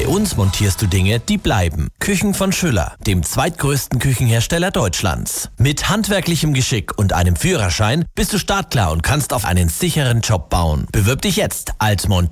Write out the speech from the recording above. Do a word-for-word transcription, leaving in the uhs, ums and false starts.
Bei uns montierst du Dinge, die bleiben. Küchen von Schüller, dem zweitgrößten Küchenhersteller Deutschlands. Mit handwerklichem Geschick und einem Führerschein bist du startklar und kannst auf einen sicheren Job bauen. Bewirb dich jetzt als Monteur